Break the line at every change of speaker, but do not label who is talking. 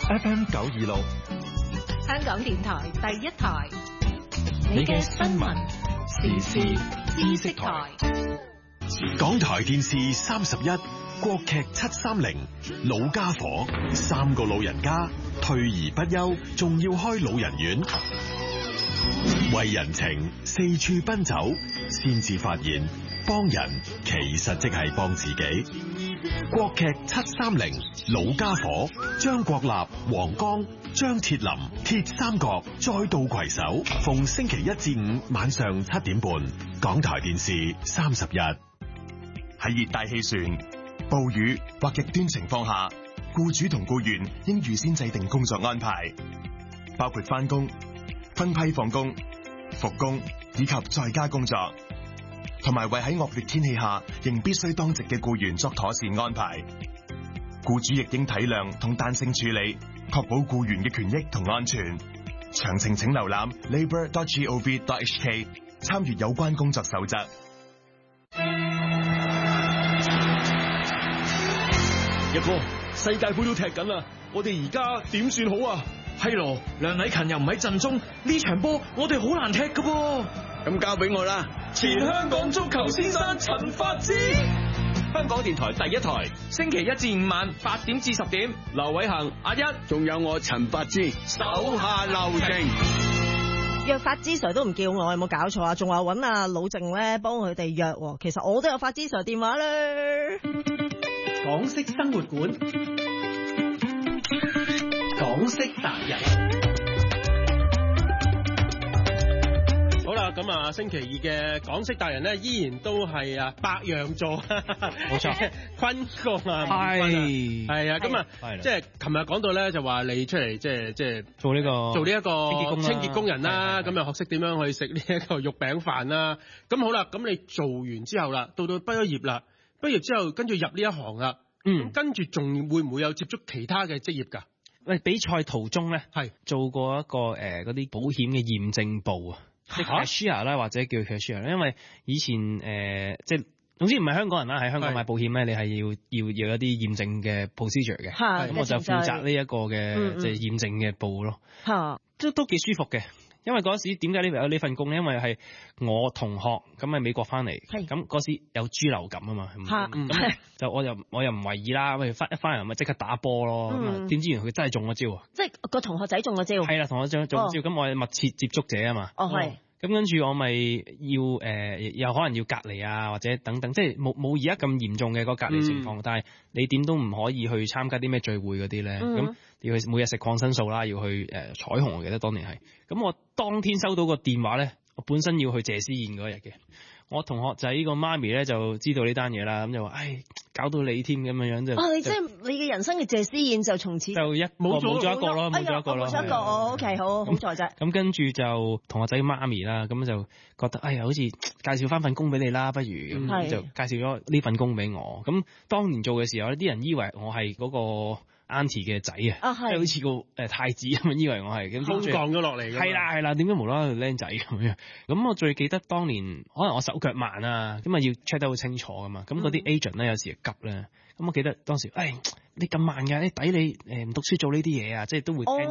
FM 926，
香港電台第一台，
你嘅新聞時事知識台。
港台電視31國劇730老家伙，3個老人家退而不休，仲要開老人院，為人情四處奔走，先至發現幫人其實即係幫自己。國劇730老家伙，張國立、黃剛、張鐵林鐵三角再度攜手，逢星期1至5晚上7點半，港台電視31。
喺熱帶氣旋、暴雨或極端情況下，僱主同僱員應預先制定工作安排，包括返工、分批放工、復工以及在家工作，同埋為喺惡劣天氣下仍必須當值嘅僱員作妥善安排。僱主亦應體諒同彈性處理，確保僱員嘅權益同安全。詳情請瀏覽 labour.gov.hk 參閱有關工作守則。
一哥，世界盃都踢緊啦，我哋而家點算好啊？
係咯，梁禮勤又唔喺陣中，呢場波我哋好難踢噶噃。
咁交俾我啦，前香港足球先生陳發之。
香港電台第一台，星期1至5晚8點至10點，劉偉恒、阿一，
仲有我陳發之，手下留情。
約發之 Sir 都唔叫我，有冇搞錯啊？仲話揾阿老靜咧幫佢哋約，其實我都有發之 Sir 電話咧。
港式生活館，港式達人。
好啦，咁啊，星期2嘅港式達人咧，依然都係啊白羊座，冇錯，坤哥啊，係啊，咁啊，即係琴日講到咧，就話你出嚟即係做呢個清潔工人啦，咁又學識點樣去食呢一個肉餅飯啦。咁好啦，咁你做完之後啦，到畢咗業啦。畢業之後跟住入呢一行啦，跟住仲會唔會有接觸其他嘅職業㗎？
喂，比賽途中咧係做過一個嗰啲保險嘅驗證部啊，即係 cashier 啦，或者叫 cashier， 因為以前即係總之唔係香港人啦，喺香港買保險咧，你係要一啲驗證嘅 procedure 嘅，咁我就負責呢一個嘅即係驗證嘅部咯，都幾舒服嘅。因為嗰時點解有呢份工咧？因為係我同學咁喺美國翻嚟，咁嗰時有豬流感啊嘛，咁就我又唔為意啦，咁一翻嚟咪即刻打波咯。點知原來佢真係中咗招，
即係個同學仔中咗招。係
啦，同學中咗招，咁我係密切接觸者啊嘛。咁跟住我咪要又可能要隔離啊，或者等等，即係冇而家咁嚴重嘅個隔離情況，但係你點都唔可以去參加啲咩聚會嗰啲咧。咁要去每日食抗生素啦，要去彩虹，我記得當年係。咁我當天收到個電話咧，我本身要去謝師宴嗰日嘅。我同學仔個媽咪咧就知道呢單嘢啦，咁就話：唉，搞到你添咁樣就。
你即係你嘅人生嘅謝師宴就從此就
冇咗一個咯，冇咗一個。
OK， 好在啫。
咁跟住就同學仔媽咪啦，咁就覺得好似介紹翻份工俾你啦，不如咁就介紹咗呢份工俾我。咁當年做嘅時候呢，啲人以為我係嗰個Auntie 嘅仔啊，即係好似個太子咁樣，以為我係咁
空降咗落嚟。係
啦，點解無啦啦僆仔咁樣？咁我最記得當年可能我手腳慢啊，咁啊要 check 得好清楚噶嘛。咁嗰啲 agent 咧有時急咧，咁我記得當時，你咁慢㗎，抵你唔讀書做呢啲嘢啊，即係都會聽。